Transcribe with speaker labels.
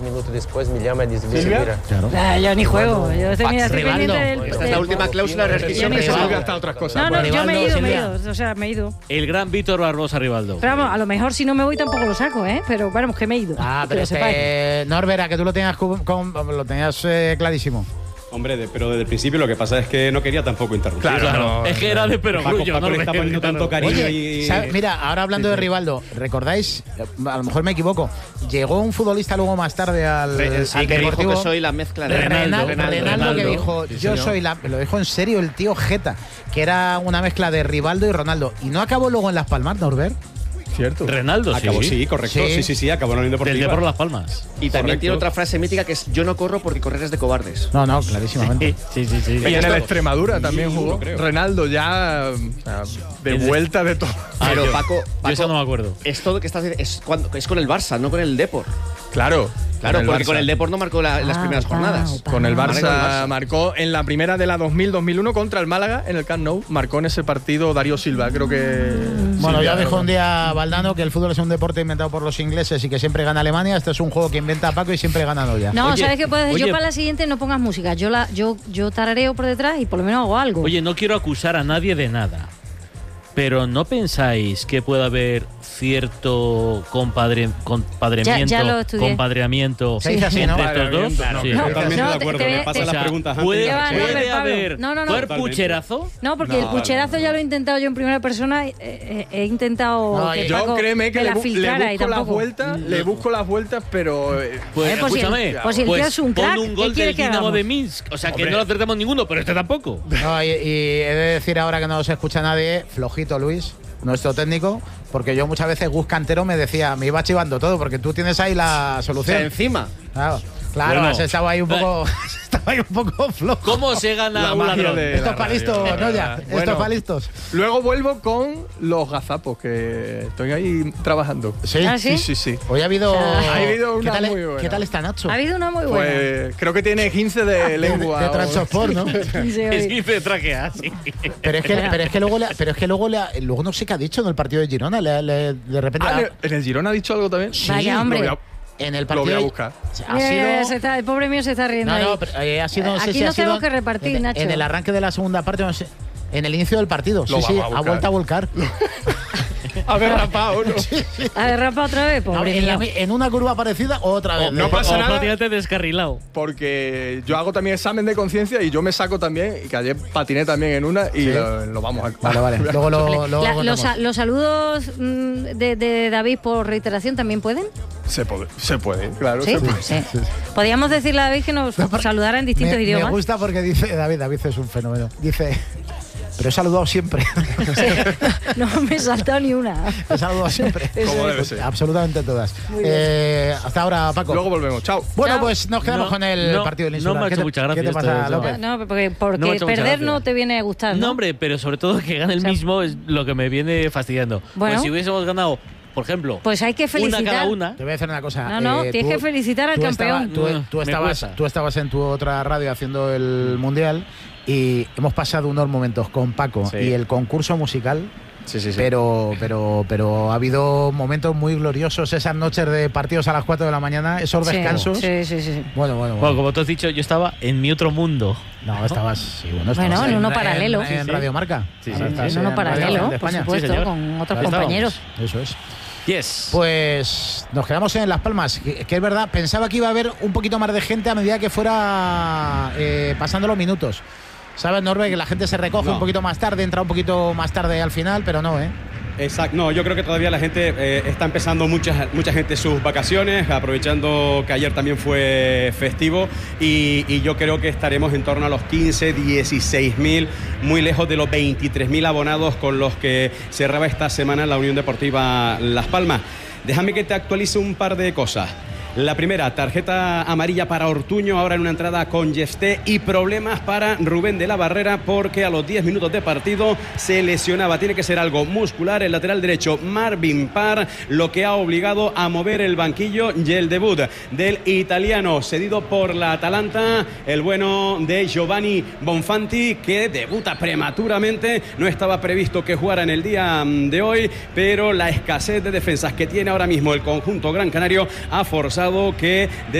Speaker 1: minutos después me llama y dice,
Speaker 2: ¿Silvia?
Speaker 1: mira.
Speaker 3: Yo ni juego. Yo tenía
Speaker 4: Rivaldo.
Speaker 5: Esta es la última cláusula de rescisión que se
Speaker 2: Silvia hasta otras cosas.
Speaker 3: No, yo me he ido,
Speaker 4: Silvia.
Speaker 3: O sea, me he ido.
Speaker 6: El gran Víctor Barbosa Rivaldo.
Speaker 3: Pero vamos, a lo mejor si no me voy tampoco lo saco, ¿eh? Pero vamos, que me he ido.
Speaker 4: Pero
Speaker 3: lo sepáis.
Speaker 4: Norbert, que tú lo tenías, lo tenías clarísimo.
Speaker 7: Hombre, pero desde el principio lo que pasa es que no quería tampoco interrumpir.
Speaker 2: Claro.
Speaker 6: Es que era de perogrullo,
Speaker 7: Paco
Speaker 6: ¿no?
Speaker 7: le está poniendo tanto cariño
Speaker 4: Oye,
Speaker 7: y...
Speaker 4: mira, ahora hablando de Rivaldo, ¿recordáis? A lo mejor me equivoco. Llegó un futbolista luego más tarde al
Speaker 5: que dijo
Speaker 4: Deportivo.
Speaker 5: que soy la mezcla de
Speaker 4: Reinaldo, que dijo,
Speaker 2: Sí,
Speaker 4: yo
Speaker 2: señor.
Speaker 4: soy la... Lo dijo en serio el tío Jeta, que era una mezcla de Rivaldo y Ronaldo. Y no acabó luego en Las Palmas, Norbert.
Speaker 2: Cierto.
Speaker 6: Renaldo,
Speaker 7: Acabó,
Speaker 6: sí.
Speaker 7: sí, correcto.
Speaker 4: Sí.
Speaker 7: Sí, acabó en la Unión
Speaker 6: Del
Speaker 7: Deportiva.
Speaker 6: Depor Las Palmas.
Speaker 5: Y también
Speaker 7: Correcto.
Speaker 5: tiene otra frase mítica que es: yo no corro porque correr es de cobardes.
Speaker 4: No, clarísimamente.
Speaker 6: Sí.
Speaker 2: Y en el Extremadura también
Speaker 7: Sí,
Speaker 2: jugó.
Speaker 7: creo.
Speaker 2: Renaldo ya de vuelta de todo.
Speaker 5: Pero
Speaker 6: yo-
Speaker 5: Paco,
Speaker 6: Yo eso no me acuerdo.
Speaker 5: esto que estás diciendo es con el Barça, no con el Depor.
Speaker 2: Claro.
Speaker 5: Claro, porque
Speaker 2: Barça.
Speaker 5: con el Depor no marcó en las primeras jornadas.
Speaker 2: Con el
Speaker 5: Vale, con el
Speaker 2: Barça
Speaker 5: Barça.
Speaker 2: marcó en la primera de la 2000-2001 contra el Málaga en el Camp Nou. Marcó en ese partido Darío Silva, creo que.
Speaker 4: Bueno,
Speaker 2: Silvia,
Speaker 4: ya dijo
Speaker 2: ¿no?
Speaker 4: un día Valdano que el fútbol es un deporte inventado por los ingleses y que siempre gana Alemania. Este es un juego que inventa Paco y siempre gana ya.
Speaker 3: No,
Speaker 6: Oye,
Speaker 3: ¿sabes qué puedes hacer?
Speaker 6: oye.
Speaker 3: Yo para la siguiente no pongas música. Yo tarareo por detrás y por lo menos hago algo.
Speaker 6: Oye, no quiero acusar a nadie de nada, pero ¿no pensáis que puede haber cierto compadremiento,
Speaker 3: Ya lo estudié.
Speaker 6: compadreamiento
Speaker 4: Se dice así, ¿no?
Speaker 6: entre estos dos?
Speaker 2: Claro,
Speaker 6: Sí.
Speaker 3: no,
Speaker 7: Totalmente
Speaker 3: no,
Speaker 7: de acuerdo.
Speaker 3: te-
Speaker 7: Me
Speaker 3: te-
Speaker 7: pasan
Speaker 3: o
Speaker 7: las
Speaker 6: sea,
Speaker 7: preguntas
Speaker 6: puede,
Speaker 7: antes.
Speaker 3: va,
Speaker 7: Sí.
Speaker 3: Norbert,
Speaker 6: puede
Speaker 3: Pablo.
Speaker 6: haber
Speaker 3: No.
Speaker 6: ¿puede haber
Speaker 7: Totalmente.
Speaker 6: pucherazo?
Speaker 3: No, porque el pucherazo ya lo he intentado yo en primera persona. He intentado
Speaker 4: No,
Speaker 3: que
Speaker 2: Yo
Speaker 3: Paco
Speaker 2: créeme que
Speaker 3: me
Speaker 2: le,
Speaker 3: la
Speaker 2: le
Speaker 3: filtrara y
Speaker 2: busco las
Speaker 3: tampoco.
Speaker 2: vueltas, pero.
Speaker 6: Pues
Speaker 3: pues si el-
Speaker 6: escúchame,
Speaker 3: pues si el tío es un crack,
Speaker 6: pon un
Speaker 3: ¿qué
Speaker 6: gol
Speaker 3: quiere
Speaker 6: del
Speaker 3: que
Speaker 6: Dinamo
Speaker 3: hagamos?
Speaker 6: de Minsk. O sea, que
Speaker 2: Hombre.
Speaker 6: no lo acertamos ninguno, pero este tampoco.
Speaker 4: No, y he de decir ahora que no se escucha nadie, flojito Luis, nuestro técnico, porque yo muchas veces Gus Cantero me decía, me iba chivando todo, porque tú tienes ahí la
Speaker 5: O sea,
Speaker 4: solución.
Speaker 5: encima.
Speaker 4: Claro,
Speaker 6: Bueno.
Speaker 4: has estado ahí un poco, estaba ahí un poco flojo.
Speaker 6: ¿Cómo se gana
Speaker 2: La
Speaker 6: un
Speaker 2: magia
Speaker 6: ladrón?
Speaker 2: de-
Speaker 4: Esto es
Speaker 2: la
Speaker 4: para
Speaker 2: radio,
Speaker 4: listos,
Speaker 2: es
Speaker 4: ¿no? Ya,
Speaker 2: verdad.
Speaker 4: esto
Speaker 2: Bueno.
Speaker 4: es para listos.
Speaker 2: Luego vuelvo con los gazapos, que estoy ahí trabajando.
Speaker 4: Sí.
Speaker 3: ¿Ah, sí?
Speaker 2: Sí.
Speaker 4: Hoy ha habido.
Speaker 2: Ha habido
Speaker 4: ¿Qué
Speaker 2: una
Speaker 4: tal,
Speaker 2: muy buena.
Speaker 4: ¿Qué tal está Nacho?
Speaker 3: Ha habido una muy buena.
Speaker 2: Pues creo que tiene 15 de lengua.
Speaker 4: De
Speaker 2: o-
Speaker 4: Transport, ¿no?
Speaker 3: Dice
Speaker 6: Es
Speaker 3: hoy.
Speaker 6: 15 de traquea, sí.
Speaker 4: Pero es que luego no sé qué ha dicho en el partido de Girona. De repente.
Speaker 2: Ah, ¿en el Girona ha dicho algo también?
Speaker 3: Vaya, hombre.
Speaker 2: Lo voy
Speaker 4: en el
Speaker 2: lo
Speaker 4: partido.
Speaker 2: voy a buscar.
Speaker 4: Ha
Speaker 3: Mira,
Speaker 4: sido.
Speaker 3: el pobre mío se está riendo ahí.
Speaker 4: No, pero ha sido. No sé
Speaker 3: Aquí
Speaker 4: si ha
Speaker 3: nos
Speaker 4: sido
Speaker 3: tenemos que repartir, Nacho.
Speaker 4: En el arranque de la segunda parte, no sé, en el inicio del partido.
Speaker 2: Lo
Speaker 4: Sí,
Speaker 2: vamos a
Speaker 4: ha
Speaker 2: buscar.
Speaker 4: vuelto a volcar.
Speaker 2: A ver, rapado, ¿no?
Speaker 3: A derrapa otra vez, pobre
Speaker 4: En,
Speaker 3: mío.
Speaker 4: en una curva parecida, otra vez.
Speaker 2: no pasa
Speaker 6: O
Speaker 2: nada.
Speaker 6: prácticamente descarrilado.
Speaker 2: Porque yo hago también examen de conciencia y yo me saco también, y que ayer patiné también en una y lo vamos a.
Speaker 4: Vale. Luego lo
Speaker 3: Los
Speaker 4: contamos.
Speaker 3: saludos de David por reiteración también pueden.
Speaker 2: Se puede, claro.
Speaker 3: ¿Sí?
Speaker 2: Se puede.
Speaker 3: Sí. Podríamos decirle a David que nos saludara en distintos
Speaker 4: Me
Speaker 3: idiomas.
Speaker 4: gusta porque dice David es un fenómeno. Dice, pero he saludado siempre.
Speaker 3: Sí. No me he saltado ni una.
Speaker 4: He saludado siempre.
Speaker 2: Como debe ser.
Speaker 4: Absolutamente todas. Hasta ahora, Paco.
Speaker 2: Luego volvemos. Chao.
Speaker 4: Bueno,
Speaker 3: Chao.
Speaker 4: pues nos quedamos
Speaker 6: No,
Speaker 4: con el
Speaker 6: no,
Speaker 4: partido del
Speaker 6: no
Speaker 4: Insular.
Speaker 6: me ha
Speaker 4: ¿Qué
Speaker 6: hecho
Speaker 4: te-
Speaker 6: mucha gracia
Speaker 4: ¿Qué te pasa,
Speaker 6: esto,
Speaker 4: López?
Speaker 3: No, porque
Speaker 6: No me ha hecho mucha
Speaker 3: perder
Speaker 6: gracia.
Speaker 3: no te viene a gustar, ¿no?
Speaker 6: No, hombre, pero sobre todo que gane el
Speaker 3: O sea,
Speaker 6: mismo es lo que me viene fastidiando.
Speaker 3: Bueno.
Speaker 6: Pues si hubiésemos ganado, por ejemplo,
Speaker 3: Pues hay que felicitar.
Speaker 6: una cada una.
Speaker 4: Te voy a decir una cosa.
Speaker 3: No, tienes que felicitar al
Speaker 4: tú
Speaker 3: campeón.
Speaker 4: tú
Speaker 6: Me cuesta.
Speaker 4: estabas en tu otra radio haciendo el Mundial y hemos pasado unos momentos con Paco
Speaker 5: Sí.
Speaker 4: y el concurso musical.
Speaker 5: Sí.
Speaker 4: Pero ha habido momentos muy gloriosos, esas noches de partidos a las 4 de la mañana, esos
Speaker 3: Sí,
Speaker 4: descansos.
Speaker 3: Sí.
Speaker 4: Bueno.
Speaker 6: Bueno, como tú has dicho, yo estaba en mi otro mundo.
Speaker 4: No, estabas,
Speaker 3: Bueno, en uno paralelo.
Speaker 4: En Radio Marca.
Speaker 6: Sí,
Speaker 4: Ahora
Speaker 6: sí,
Speaker 4: estás
Speaker 3: En uno
Speaker 4: Radio
Speaker 3: paralelo,
Speaker 4: de
Speaker 3: por
Speaker 4: España.
Speaker 3: supuesto,
Speaker 6: Sí, señor.
Speaker 3: con otros
Speaker 6: Ahí
Speaker 3: compañeros.
Speaker 4: Eso es.
Speaker 6: Yes.
Speaker 4: Pues nos quedamos en Las Palmas, que es verdad, pensaba que iba a haber un poquito más de gente a medida que fuera pasando los minutos. ¿Sabes, Norbe? Que la gente se recoge
Speaker 7: No.
Speaker 4: un poquito más tarde, entra un poquito más tarde al final, pero no, ¿eh?
Speaker 7: Exacto, no, yo creo que todavía la gente está empezando mucha gente sus vacaciones, aprovechando que ayer también fue festivo y yo creo que estaremos en torno a los 15, 16.000, muy lejos de los 23.000 abonados con los que cerraba esta semana la Unión Deportiva Las Palmas. Déjame que te actualice un par de cosas. La primera, tarjeta amarilla para Ortuño, ahora en una entrada con Yefté, y problemas para Rubén de la Barrera porque a los 10 minutos de partido se lesionaba. Tiene que ser algo muscular. El lateral derecho, Marvin Parr, lo que ha obligado a mover el banquillo y el debut del italiano cedido por la Atalanta, el bueno de Giovanni Bonfanti, que debuta prematuramente. No estaba previsto que jugara en el día de hoy, pero la escasez de defensas que tiene ahora mismo el conjunto gran canario ha forzado que